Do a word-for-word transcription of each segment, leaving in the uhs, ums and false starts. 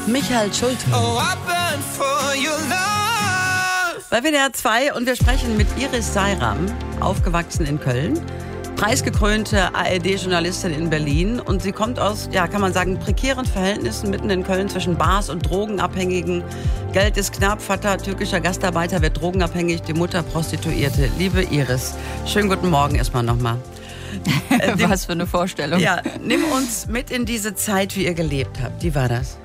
Michael Schulte. Oh, I burn for your love. Bei W D R zwei und wir sprechen mit Iris Seiram, aufgewachsen in Köln, preisgekrönte A R D-Journalistin in Berlin und sie kommt aus, ja, kann man sagen, prekären Verhältnissen mitten in Köln zwischen Bars und Drogenabhängigen. Geld ist knapp, Vater türkischer Gastarbeiter wird drogenabhängig, die Mutter Prostituierte. Liebe Iris, schönen guten Morgen erstmal nochmal. Was für eine Vorstellung. Ja, nimm uns mit in diese Zeit, wie ihr gelebt habt. Wie war das?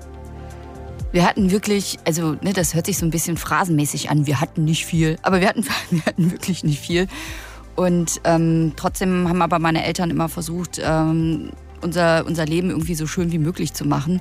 Wir hatten wirklich, also ne, das hört sich so ein bisschen phrasenmäßig an, wir hatten nicht viel, aber wir hatten, wir hatten wirklich nicht viel. Und ähm, trotzdem haben aber meine Eltern immer versucht, ähm, unser, unser Leben irgendwie so schön wie möglich zu machen.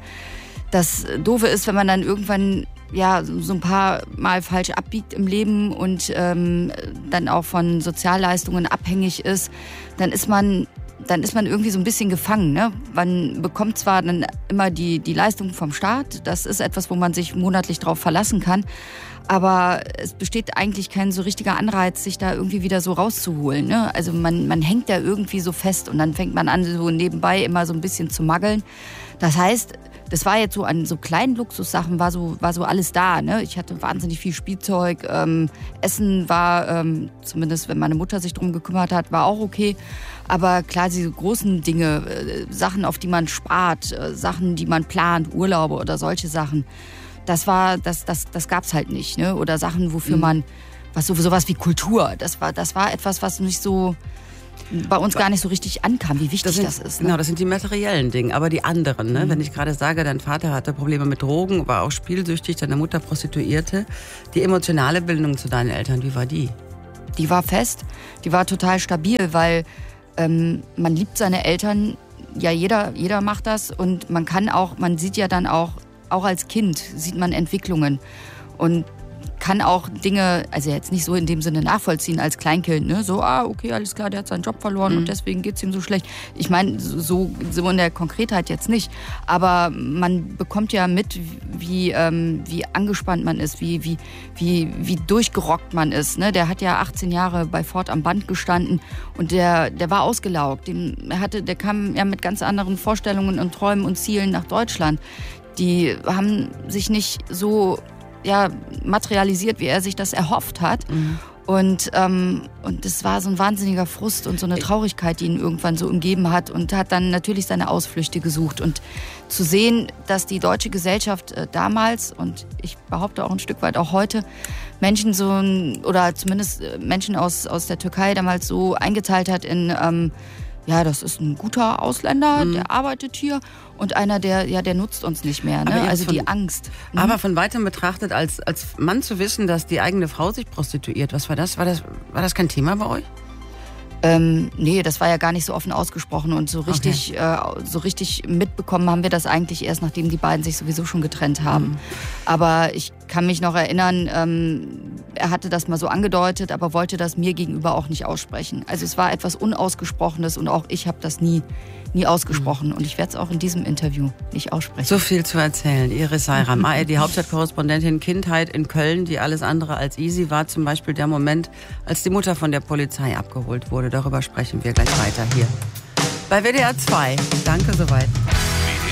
Das Doofe ist, wenn man dann irgendwann ja, so ein paar Mal falsch abbiegt im Leben und ähm, dann auch von Sozialleistungen abhängig ist, dann ist man, dann ist man irgendwie so ein bisschen gefangen. Ne? Man bekommt zwar dann immer die, die Leistung vom Staat, das ist etwas, wo man sich monatlich drauf verlassen kann, aber es besteht eigentlich kein so richtiger Anreiz, sich da irgendwie wieder so rauszuholen. Ne? Also man, man hängt da irgendwie so fest und dann fängt man an, so nebenbei immer so ein bisschen zu maggeln. Das heißt, das war jetzt so an so kleinen Luxussachen, war so, war so alles da. Ne? Ich hatte wahnsinnig viel Spielzeug. Ähm, Essen war, ähm, zumindest wenn meine Mutter sich drum gekümmert hat, war auch okay. Aber klar, diese großen Dinge, äh, Sachen, auf die man spart, äh, Sachen, die man plant, Urlaube oder solche Sachen, das war, das, das, das gab's halt nicht. Ne? Oder Sachen, wofür mhm. man, was so, sowas wie Kultur, das war, das war etwas, was nicht so bei uns gar nicht so richtig ankam, wie wichtig das, sind, das ist. Ne? Genau, das sind die materiellen Dinge, aber die anderen. Ne? Mhm. Wenn ich gerade sage, dein Vater hatte Probleme mit Drogen, war auch spielsüchtig, deine Mutter Prostituierte. Die emotionale Bindung zu deinen Eltern, wie war die? Die war fest, die war total stabil, weil ähm, man liebt seine Eltern, ja jeder, jeder macht das und man kann auch, man sieht ja dann auch, auch als Kind sieht man Entwicklungen und kann auch Dinge, also jetzt nicht so in dem Sinne nachvollziehen als Kleinkind, ne? So, ah, okay, alles klar, der hat seinen Job verloren mhm. und deswegen geht's ihm so schlecht. Ich meine, so, so in der Konkretheit jetzt nicht, aber man bekommt ja mit, wie, ähm, wie angespannt man ist, wie, wie, wie, wie durchgerockt man ist, ne? Der hat ja achtzehn Jahre bei Ford am Band gestanden und der, der war ausgelaugt. Dem, er hatte, der kam ja mit ganz anderen Vorstellungen und Träumen und Zielen nach Deutschland. Die haben sich nicht so ja, materialisiert, wie er sich das erhofft hat. Mhm. Und, ähm, und das war so ein wahnsinniger Frust und so eine Traurigkeit, die ihn irgendwann so umgeben hat und hat dann natürlich seine Ausflüchte gesucht. Und zu sehen, dass die deutsche Gesellschaft äh, damals und ich behaupte auch ein Stück weit auch heute Menschen so, oder zumindest Menschen aus, aus der Türkei damals so eingeteilt hat in ähm, ja, das ist ein guter Ausländer, mhm. der arbeitet hier und einer, der, ja, der nutzt uns nicht mehr, ne? Also von, die Angst. Mhm. Aber von weitem betrachtet, als, als Mann zu wissen, dass die eigene Frau sich prostituiert, was war das? War das, war das kein Thema bei euch? Ähm, nee, das war ja gar nicht so offen ausgesprochen und so richtig, okay. äh, so richtig mitbekommen haben wir das eigentlich erst, nachdem die beiden sich sowieso schon getrennt haben. Mhm. Aber ich kann mich noch erinnern, ähm, er hatte das mal so angedeutet, aber wollte das mir gegenüber auch nicht aussprechen. Also es war etwas Unausgesprochenes und auch ich habe das nie, nie ausgesprochen. Und ich werde es auch in diesem Interview nicht aussprechen. So viel zu erzählen. Iris Seiram, A R D Hauptstadtkorrespondentin, Kindheit in Köln, die alles andere als easy war. Zum Beispiel der Moment, als die Mutter von der Polizei abgeholt wurde. Darüber sprechen wir gleich weiter hier bei W D R zwei. Danke soweit.